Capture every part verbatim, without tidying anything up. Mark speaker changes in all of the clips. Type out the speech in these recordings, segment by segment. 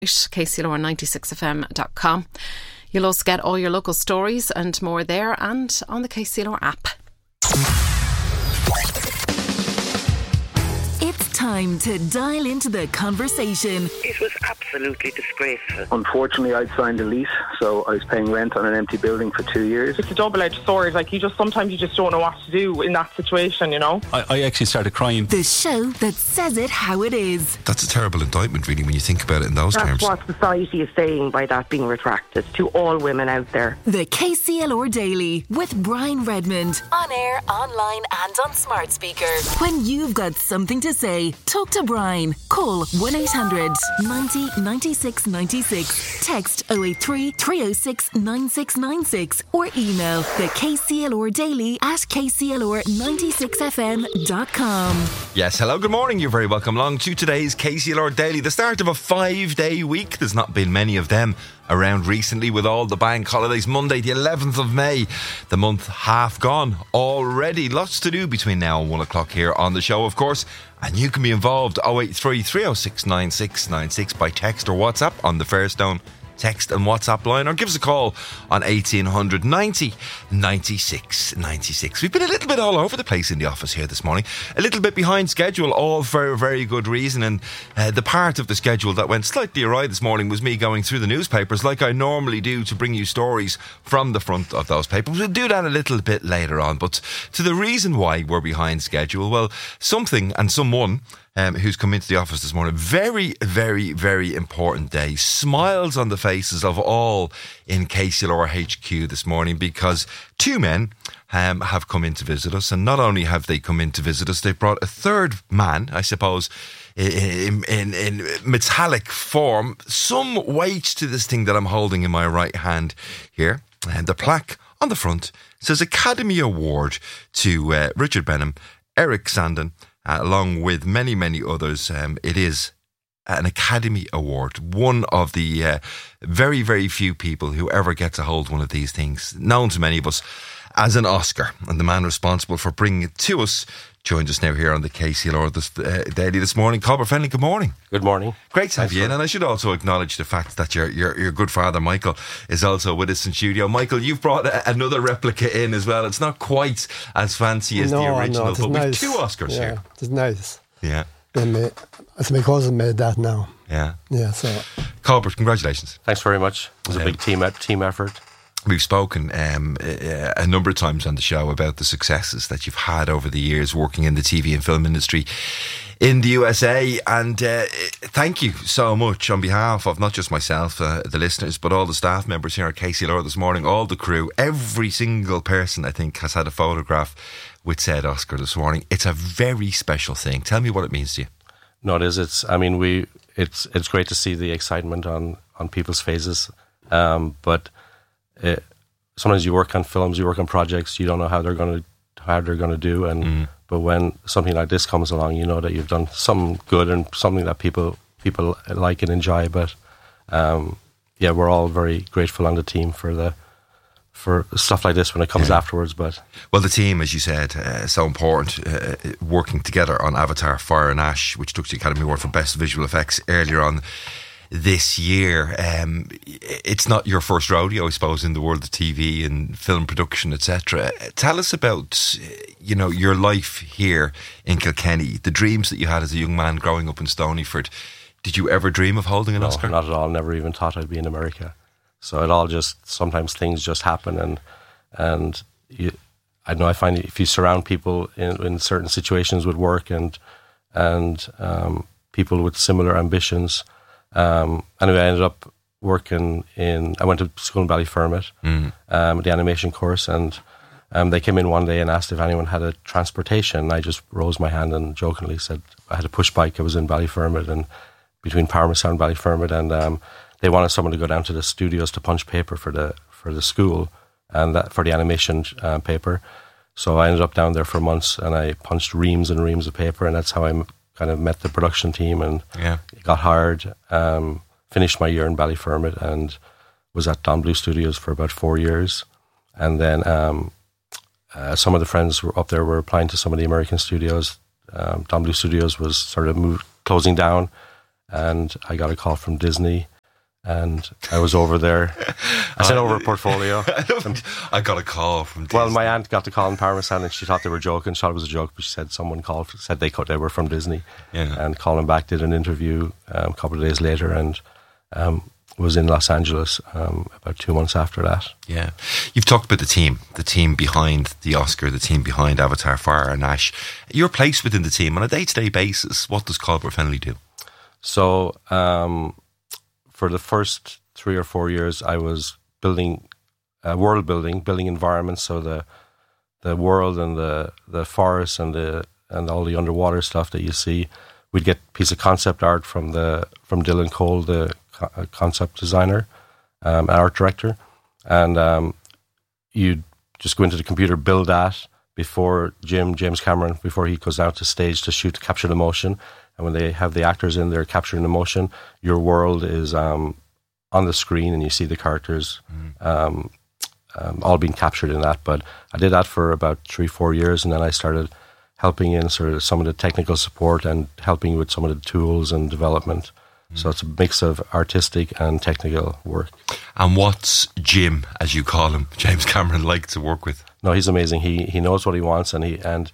Speaker 1: k c l r ninety-six f m dot com. You'll also get all your local stories and more there and on the K C L R app.
Speaker 2: It's time to dial into the conversation.
Speaker 3: It was absolutely disgraceful.
Speaker 4: Unfortunately, I'd signed a lease, so I was paying rent on an empty building for two years.
Speaker 5: It's a double-edged sword. Like, you just sometimes you just don't know what to do in that situation, you know.
Speaker 6: I, I actually started crying.
Speaker 2: The show that says it how it is.
Speaker 7: That's a terrible indictment, really, when you think about it in those
Speaker 3: That's
Speaker 7: terms.
Speaker 3: what society is saying by that being retracted to all women out there.
Speaker 2: The K C L R Daily with Brian Redmond. On air, online and on smart speaker. When you've got something to say, talk to Brian. Call one eight hundred ninety ninety-six ninety-six. Text oh eight three, three oh six, nine six nine six or email the K C L R Daily at k c l r ninety-six f m dot com.
Speaker 8: Yes, hello, good morning. You're very welcome along to today's K C L R Daily, the start of a five-day week. There's not been many of them around recently with all the bank holidays. Monday, the eleventh of May, the month half gone already. Lots to do between now and one o'clock here on the show, of course. And you can be involved oh eight three, three oh six, nine six nine six by text or WhatsApp on the Fairstone text and WhatsApp line, or give us a call on eighteen hundred ninety ninety-six ninety-six. We've been a little bit all over the place in the office here this morning, a little bit behind schedule, all for a very good reason. And uh, the part of the schedule that went slightly awry this morning was me going through the newspapers like I normally do to bring you stories from the front of those papers. We'll do that a little bit later on. But to the reason why we're behind schedule, well, something and someone Um, who's come into the office this morning. Very, very, very important day. Smiles on the faces of all in K C L R H Q this morning, because two men um, have come in to visit us. And not only have they come in to visit us, they've brought a third man, I suppose, in, in, in metallic form. Some weight to this thing that I'm holding in my right hand here. And the plaque on the front says Academy Award to uh, Richard Benham, Eric Sandon, Uh, along with many, many others. Um, it is an Academy Award, one of the uh, very, very few people who ever get to hold one of these things, known to many of us as an Oscar. And the man responsible for bringing it to us joins us now here on the K C L R this, uh, Daily this morning. Colbert Fenley, good morning.
Speaker 9: Good morning.
Speaker 8: Great to have you in. And I should also acknowledge the fact that your your, your good father, Michael, is also with us in studio. Michael, you've brought a, another replica in as well. It's not quite as fancy as
Speaker 10: no,
Speaker 8: the original,
Speaker 10: no,
Speaker 8: but
Speaker 10: nice.
Speaker 8: we've two Oscars
Speaker 10: yeah,
Speaker 8: here.
Speaker 10: It's nice.
Speaker 8: Yeah.
Speaker 10: My, it's my cousin made that now.
Speaker 8: Yeah.
Speaker 10: Yeah, so.
Speaker 8: Colbert, congratulations.
Speaker 9: Thanks very much. It was a big team team effort.
Speaker 8: We've spoken um, a number of times on the show about the successes that you've had over the years working in the T V and film industry in the U S A, and uh, thank you so much on behalf of not just myself, uh, the listeners, but all the staff members here at K C L R this morning, all the crew. Every single person, I think, has had a photograph with said Oscar this morning. It's a very special thing. Tell me what it means to you.
Speaker 9: No, it is. It's. I mean, we. It's. It's great to see the excitement on on people's faces, um, but. It, sometimes you work on films, you work on projects, you don't know how they're going to how they're going to do, and mm. but when something like this comes along, you know that you've done something good and something that people people like and enjoy. But um, yeah, we're all very grateful on the team for the for stuff like this when it comes yeah. afterwards. But
Speaker 8: well, the team, as you said, uh, so important, uh, working together on Avatar: Fire and Ash, which took the Academy Award for Best Visual Effects earlier on this year. Um, it's not your first rodeo, I suppose, in the world of T V and film production, et cetera. Tell us about, you know, your life here in Kilkenny, the dreams that you had as a young man growing up in Stonyford. Did you ever dream of holding an
Speaker 9: no,
Speaker 8: Oscar?
Speaker 9: Not at all. Never even thought I'd be in America. So it all just, sometimes things just happen, and and you, I know I find if you surround people in, in certain situations with work and and um, people with similar ambitions. Um, anyway, I ended up working in, I went to school in Ballyfermot, mm. um, the animation course, and um, they came in one day and asked if anyone had a transportation. I just rose my hand and jokingly said I had a push bike. I was in Ballyfermot and between Parmesan and Ballyfermot, and um, they wanted someone to go down to the studios to punch paper for the for the school and that for the animation uh, paper. So I ended up down there for months, and I punched reams and reams of paper, and that's how I kind of met the production team and
Speaker 8: yeah.
Speaker 9: got hired. Um, finished my year in Ballyfermot and was at Don Blue Studios for about four years. And then um, uh, some of the friends who were up there were applying to some of the American studios. Um, Don Blue Studios was sort of moved, closing down, and I got a call from Disney and I was over there. I sent over a portfolio.
Speaker 8: I got a call from Disney.
Speaker 9: Well, my aunt got the call in Parmesan, and she thought they were joking. She thought it was a joke, but she said someone called, said they could, they were from Disney,
Speaker 8: yeah.
Speaker 9: and calling back, did an interview um, a couple of days later, and um, was in Los Angeles um, about two months after that.
Speaker 8: Yeah, you've talked about the team, the team behind the Oscar, the team behind Avatar: Fire and Ash. Your place within the team on a day-to-day basis. What does Colbert Fennelly do?
Speaker 9: So, um, for the first three or four years, I was building, uh, world building, building environments. So the the world and the the forest and the and all the underwater stuff that you see, we'd get a piece of concept art from the from Dylan Cole, the co- concept designer, um, art director, and um, you'd just go into the computer, build that before Jim James Cameron, before he goes out to stage to shoot, to capture the motion. And when they have the actors in there capturing the motion, your world is um, on the screen and you see the characters mm. um, um, all being captured in that. But I did that for about three, four years, and then I started helping in sort of some of the technical support and helping with some of the tools and development. Mm. So it's a mix of artistic and technical work.
Speaker 8: And what's Jim, as you call him, James Cameron, like to work with?
Speaker 9: No, he's amazing. He he knows what he wants, and he and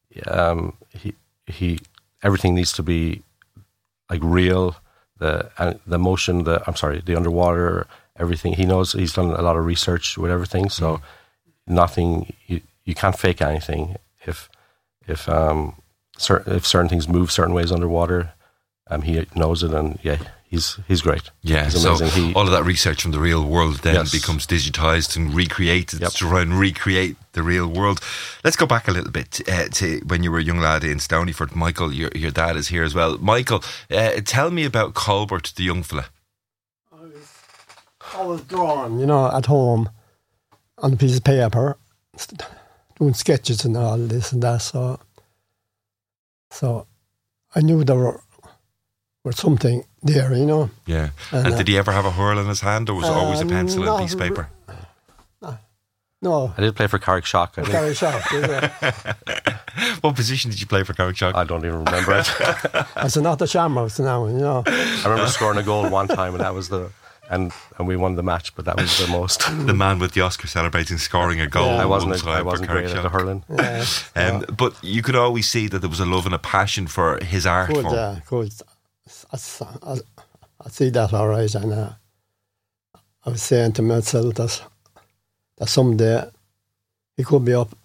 Speaker 9: um, he he. everything needs to be like real. The uh, the motion, the I'm sorry, the underwater, everything. He knows. He's done a lot of research with everything. So mm. nothing. You, you can't fake anything. If if um certain if certain things move certain ways underwater, um he knows it, and yeah, he's he's great.
Speaker 8: Yeah,
Speaker 9: he's
Speaker 8: so
Speaker 9: he,
Speaker 8: all of that research from the real world then
Speaker 9: yes.
Speaker 8: becomes digitized and recreated yep. to try and recreate the real world. Let's go back a little bit uh, to when you were a young lad in Stonyford. Michael, your your dad is here as well. Michael, uh, tell me about Colbert, the young fella.
Speaker 10: I was, I was drawing, you know, at home on a piece of paper, doing sketches and all this and that. So, so I knew there were. Or something there, you know.
Speaker 8: Yeah. And, and uh, did he ever have a hurl in his hand, or was it always a pencil and a piece of paper?
Speaker 10: No. no.
Speaker 9: I did play for Carrickshock. I
Speaker 10: Carrickshock,
Speaker 8: What position did you play for Carrickshock?
Speaker 9: I don't even remember it.
Speaker 10: It's not the Shamrocks now, you know.
Speaker 9: I remember scoring a goal one time, and that was the and and we won the match, but that was the most.
Speaker 8: The man with the Oscar celebrating scoring a goal.
Speaker 9: Yeah, I wasn't. A, I wasn't great at the hurling.
Speaker 10: Yeah.
Speaker 8: Um, but you could always see that there was a love and a passion for his art
Speaker 10: good,
Speaker 8: form.
Speaker 10: Yeah, good. I, I, I see that all right, and uh, I was saying to myself that, that someday he could be up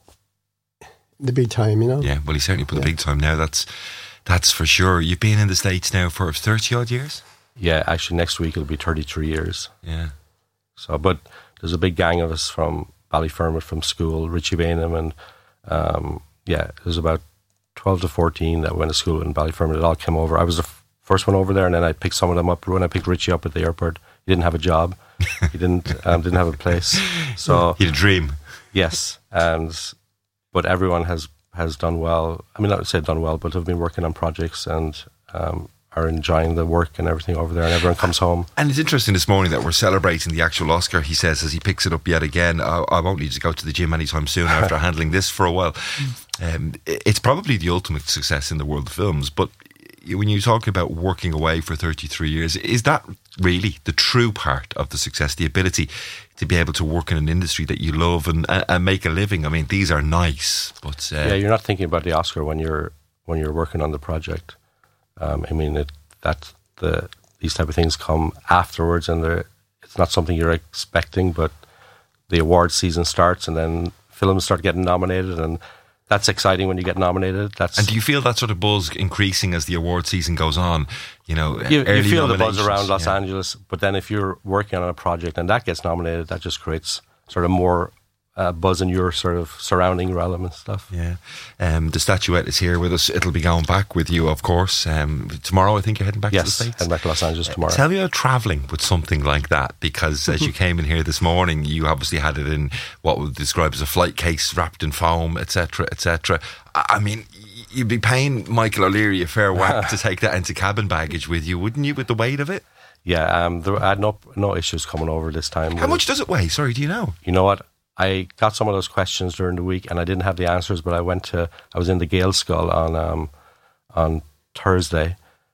Speaker 10: the big time, you know.
Speaker 8: Yeah, well, he certainly put
Speaker 10: yeah.
Speaker 8: the big time now. That's that's for sure. You've been in the States now for thirty odd years.
Speaker 9: Yeah, actually, next week it'll be thirty-three years.
Speaker 8: Yeah.
Speaker 9: So, but there's a big gang of us from Ballyfermot from school, Richie Bainham, and um, yeah, there's about twelve to fourteen that went to school in Ballyfermot. It all came over. I was the first one over there, and then I picked some of them up. When I picked Richie up at the airport, he didn't have a job. He didn't um, didn't have a place. So
Speaker 8: he had a dream.
Speaker 9: Yes, and but everyone has has done well. I mean, not to say done well, but have been working on projects and um, are enjoying the work and everything over there. And everyone comes home.
Speaker 8: And it's interesting this morning that we're celebrating the actual Oscar. He says as he picks it up yet again, I, I won't need to go to the gym anytime soon after handling this for a while. Um, it's probably the ultimate success in the world of films, but when you talk about working away for thirty-three years, is that really the true part of the success, the ability to be able to work in an industry that you love and, and make a living? I mean, these are nice, but uh,
Speaker 9: yeah, you're not thinking about the Oscar when you're when you're working on the project. Um, I mean, it, that the these type of things come afterwards, and they're it's not something you're expecting. But the award season starts, and then films start getting nominated, and that's exciting when you get nominated. That's
Speaker 8: and do you feel that sort of buzz increasing as the award season goes on? You know,
Speaker 9: you,
Speaker 8: early
Speaker 9: you feel the buzz around Los
Speaker 8: yeah.
Speaker 9: Angeles, but then if you're working on a project and that gets nominated, that just creates sort of more uh, buzz in your sort of surrounding realm and stuff.
Speaker 8: Yeah, um, the statuette is here with us. It'll be going back with you, of course. Um, tomorrow, I think you're heading back
Speaker 9: yes,
Speaker 8: to the States.
Speaker 9: heading back to Los Angeles tomorrow.
Speaker 8: Uh, tell me about travelling with something like that, because as you came in here this morning, you obviously had it in what would describe as a flight case wrapped in foam, et cetera, et cetera. I mean, you'd be paying Michael O'Leary a fair whack to take that into cabin baggage with you, wouldn't you, with the weight of it?
Speaker 9: Yeah, um, there, I had no no issues coming over this time.
Speaker 8: How much does it weigh? Sorry, do you know?
Speaker 9: You know what? I got some of those questions during the week, and I didn't have the answers. But I went to, I was in the Gaelskull on um, on Thursday,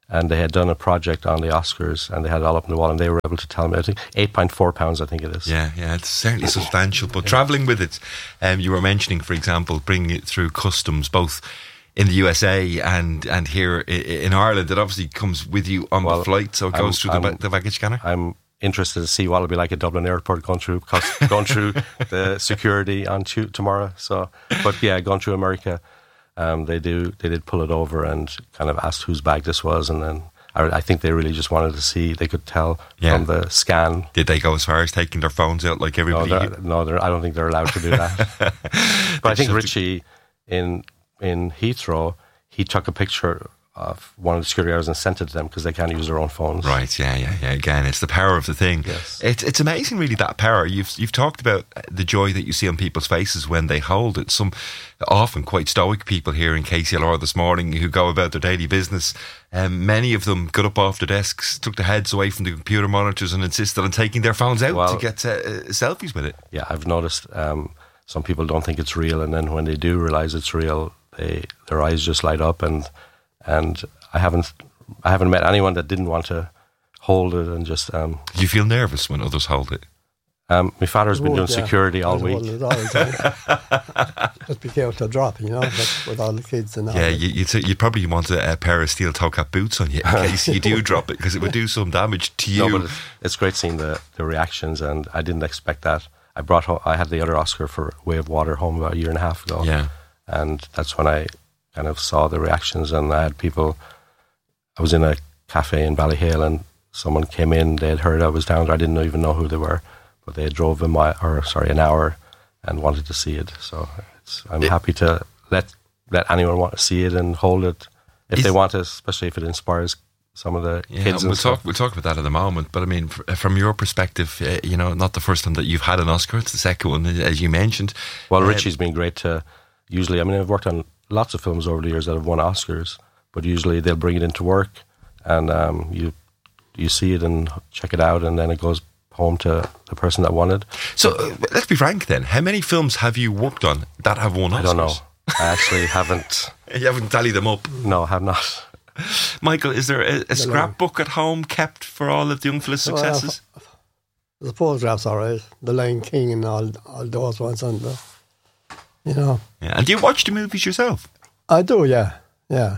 Speaker 9: and they had done a project on the Oscars, and they had it all up on the wall, and they were able to tell me, I think, eight point four pounds, I think it is.
Speaker 8: Yeah, yeah, it's certainly substantial. But yeah. travelling with it, um, you were mentioning, for example, bringing it through customs, both in the U S A and, and here in Ireland. It obviously comes with you on well, the flight, so it goes I'm, through the, the baggage scanner.
Speaker 9: I'm interested to see what it'll be like at Dublin Airport going through going through the security on t- tomorrow. So, but yeah, going through America, um, they do they did pull it over and kind of asked whose bag this was, and then I, I think they really just wanted to see. They could tell yeah. from the scan.
Speaker 8: Did they go as far as taking their phones out like everybody?
Speaker 9: No, they're, no they're, I don't think they're allowed to do that. But I think Richie in in Heathrow, he took a picture of one of the security guards and sent it to them because they can't use their own phones.
Speaker 8: Right, yeah, yeah, yeah. Again, it's the power of the thing.
Speaker 9: Yes.
Speaker 8: It's it's amazing, really, that power. You've you've talked about the joy that you see on people's faces when they hold it. Some often quite stoic people here in K C L R this morning who go about their daily business. Um, many of them got up off their desks, took their heads away from the computer monitors and insisted on taking their phones out well, to get uh, selfies with it.
Speaker 9: Yeah, I've noticed um, some people don't think it's real, and then when they do realise it's real, they their eyes just light up, and and I haven't I haven't met anyone that didn't want to hold it and just. Um,
Speaker 8: Do you feel nervous when others hold it?
Speaker 9: Um, my father's been doing yeah. security all week.
Speaker 10: Just be careful to drop, you know, with all the kids and all.
Speaker 8: Yeah, you you you'd probably want a, a pair of steel toe cap boots on you in case you do drop it, because it would do some damage to you.
Speaker 9: No, but it's, it's great seeing the, the reactions, and I didn't expect that. I brought home, I had the other Oscar for Way of Water home about a year and a half ago.
Speaker 8: Yeah,
Speaker 9: and that's when I kind of saw the reactions, and I had people. I was in a cafe in Ballyhale, and someone came in. They had heard I was down there. I didn't even know who they were, but they drove a mile, or sorry, an hour, and wanted to see it. So it's, I'm it, happy to let let anyone want to see it and hold it if they want to, especially if it inspires some of the
Speaker 8: yeah,
Speaker 9: kids.
Speaker 8: We'll
Speaker 9: and
Speaker 8: talk.
Speaker 9: stuff.
Speaker 8: We'll talk about that in a moment. But I mean, from your perspective, uh, you know, not the first time that you've had an Oscar. It's the second one, as you mentioned.
Speaker 9: Well,
Speaker 8: uh,
Speaker 9: Richie's been great to. Usually, I mean, I've worked on lots of films over the years that have won Oscars, but usually they'll bring it into work, and um, you you see it and check it out, and then it goes home to the person that won it.
Speaker 8: So uh, let's be frank then. How many films have you worked on that have won Oscars?
Speaker 9: I don't know. I actually haven't.
Speaker 8: You haven't tallied them up?
Speaker 9: No, I have not.
Speaker 8: Michael, is there a, a scrapbook at home kept for all of the young fella's successes?
Speaker 10: Well, the photographs, all right. The Lion King and all, all those ones, and the, you know.
Speaker 8: Yeah. And do you watch the movies yourself?
Speaker 10: I do, yeah, yeah.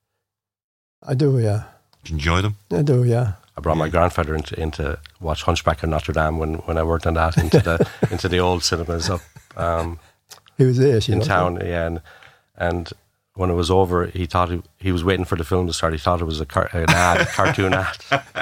Speaker 10: I do, yeah.
Speaker 8: Do you enjoy them?
Speaker 10: I do, yeah.
Speaker 9: I brought my grandfather into into watch Hunchback of Notre Dame when, when I worked on that into the into the old cinemas up. Um,
Speaker 10: he was there, in
Speaker 9: know, town, yeah, and and when it was over, he thought he, he was waiting for the film to start. He thought it was a car, an ad, a cartoon ad.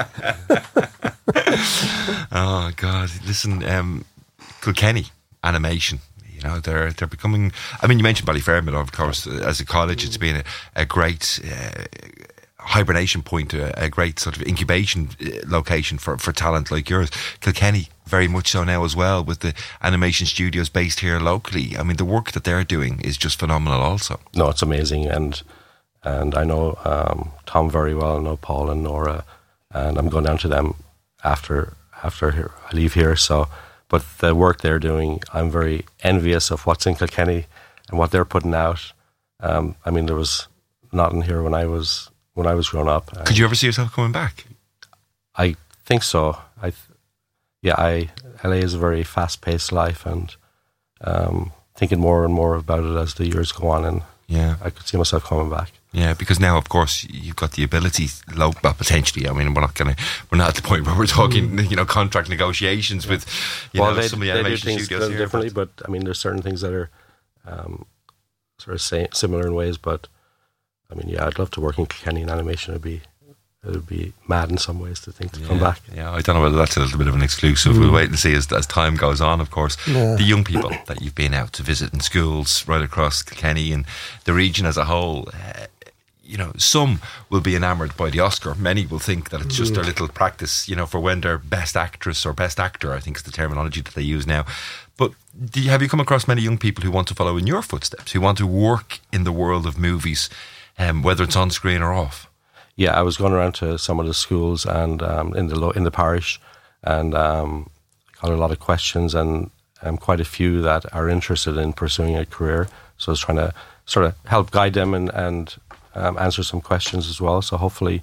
Speaker 8: Oh God! Listen, um, Kilkenny animation. You know, they're they're becoming. I mean, you mentioned Ballyfermot, of course. As a college, it's been a, a great uh, hibernation point, a, a great sort of incubation location for, for talent like yours. Kilkenny, very much so now as well, with the animation studios based here locally. I mean, the work that they're doing is just phenomenal. Also,
Speaker 9: no, it's amazing, and and I know um, Tom very well. I know Paul and Nora, and I'm going down to them after after I leave here. So. But the work they're doing, I'm very envious of what's in Kilkenny and what they're putting out. Um, I mean, there was nothing here when I was when I was growing up.
Speaker 8: Could you ever see yourself coming back?
Speaker 9: I think so. I, th- yeah, I L A is a very fast-paced life, and um, thinking more and more about it as the years go on, and
Speaker 8: yeah,
Speaker 9: I could see myself coming back.
Speaker 8: Yeah, because now, of course, you've got the ability, well, potentially. I mean, we're not going to, we're not at the point where we're talking, mm. you know, contract negotiations with, you
Speaker 9: well,
Speaker 8: know,
Speaker 9: they,
Speaker 8: some of the
Speaker 9: they
Speaker 8: animation
Speaker 9: do things
Speaker 8: studios here.
Speaker 9: differently, but I mean, there's certain things that are um, sort of same, similar in ways. But I mean, yeah, I'd love to work in Kilkenny in animation. It'd be, it would be mad in some ways to think to
Speaker 8: yeah,
Speaker 9: come back.
Speaker 8: Yeah, I don't know whether that's a little bit of an exclusive. Mm. We'll wait and see as, as time goes on, of course. Yeah. The young people that you've been out to visit in schools right across Kilkenny and the region as a whole, uh, you know, some will be enamoured by the Oscar. Many will think that it's just their little practice, you know, for when they're best actress or best actor, I think is the terminology that they use now. But do you, have you come across many young people who want to follow in your footsteps, who want to work in the world of movies, um, whether it's on screen or off?
Speaker 9: Yeah, I was going around to some of the schools and um, in the lo- in the parish, and um, got a lot of questions, and um, quite a few that are interested in pursuing a career. So I was trying to sort of help guide them and, and um, answer some questions as well. So hopefully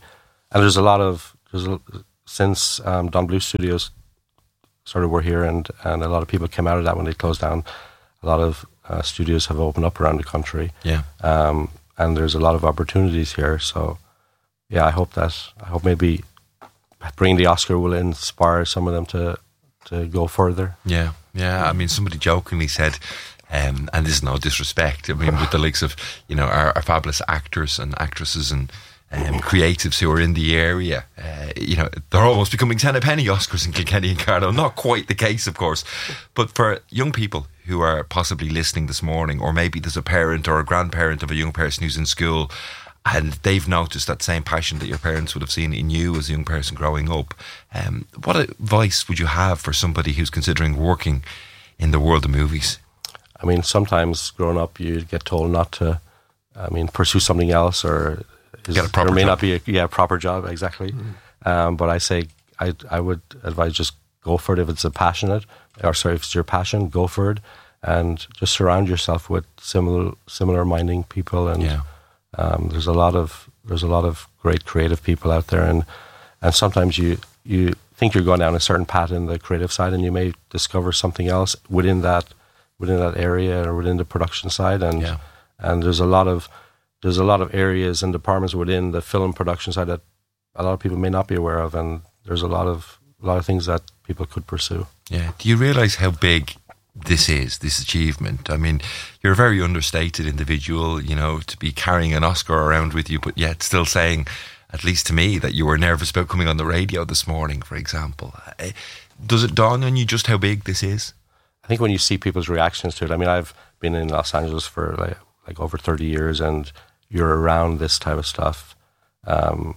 Speaker 9: and there's a lot of there's a, since um, Don Bluth Studios sort of were here, and and a lot of people came out of that when they closed down. A lot of uh, studios have opened up around the country.
Speaker 8: Yeah.
Speaker 9: Um, and there's a lot of opportunities here. So, yeah, I hope that I hope maybe bringing the Oscar will inspire some of them to to go further.
Speaker 8: Yeah, yeah. I mean, somebody jokingly said, um, and this is no disrespect, I mean, with the likes of, you know, our, our fabulous actors and actresses and um, creatives who are in the area, uh, you know, they're almost becoming ten a penny Oscars in Kilkenny and Carlow. Not quite the case, of course, but for young people who are possibly listening this morning, or maybe there's a parent or a grandparent of a young person who's in school and they've noticed that same passion that your parents would have seen in you as a young person growing up, um, what advice would you have for somebody who's considering working in the world of movies?
Speaker 9: I mean, sometimes growing up you get told not to, I mean, pursue something else, or is,
Speaker 8: get a proper
Speaker 9: there may
Speaker 8: job.
Speaker 9: not be a yeah, proper job, exactly. Mm-hmm. Um, but I say, I, I would advise just go for it if it's a passionate, or sorry, if it's your passion, go for it, and just surround yourself with similar similar minding people. And
Speaker 8: yeah.
Speaker 9: um, there's a lot of there's a lot of great creative people out there, and and sometimes you you think you're going down a certain path in the creative side, and you may discover something else within that within that area or within the production side, and
Speaker 8: yeah.
Speaker 9: and there's a lot of there's a lot of areas and departments within the film production side that a lot of people may not be aware of, and there's a lot of a lot of things that people could pursue.
Speaker 8: Yeah. Do you realise how big this is, this achievement? I mean, you're a very understated individual, you know, to be carrying an Oscar around with you, but yet still saying, at least to me, that you were nervous about coming on the radio this morning, for example. Does it dawn on you just how big this is?
Speaker 9: I think when you see people's reactions to it, I mean, I've been in Los Angeles for like, like over thirty years, and you're around this type of stuff um,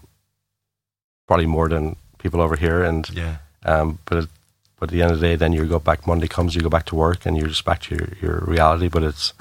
Speaker 9: probably more than people over here. And
Speaker 8: yeah.
Speaker 9: um, but it, but at the end of the day, then you go back, Monday comes, you go back to work, and you're just back to your, your reality. But it's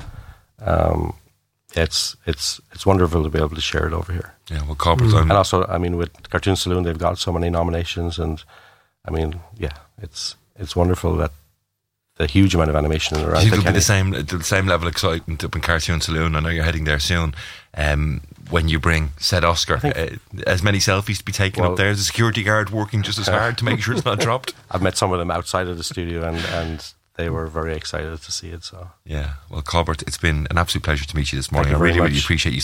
Speaker 9: um, it's it's it's wonderful to be able to share it over here.
Speaker 8: Yeah, well, corporate
Speaker 9: mm. And also, I mean, with Cartoon Saloon, they've got so many nominations, and I mean, yeah, it's it's wonderful that the huge amount of animation around.
Speaker 8: I think it'll be the same, the same level of excitement up in Cartoon Saloon. I know you're heading there soon. Um, when you bring said Oscar, uh, as many selfies to be taken well, up there. There's a security guard working just as hard to make sure it's not dropped.
Speaker 9: I've met some of them outside of the studio, and, and they were very excited to see it. So
Speaker 8: yeah, well, Colbert, it's been an absolute pleasure to meet you this morning.
Speaker 9: I
Speaker 8: really,
Speaker 9: much.
Speaker 8: really appreciate you